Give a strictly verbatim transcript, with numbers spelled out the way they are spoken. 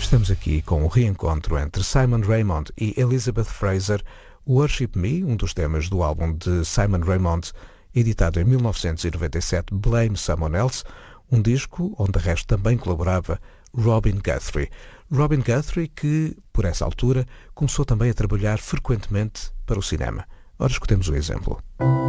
Estamos aqui com o reencontro entre Simon Raymonde e Elizabeth Fraser, Worship Me, um dos temas do álbum de Simon Raymonde, editado em mil novecentos e noventa e sete, Blame Someone Else, um disco onde de resto também colaborava Robin Guthrie. Robin Guthrie que, por essa altura, começou também a trabalhar frequentemente para o cinema. Ora, escutemos o exemplo.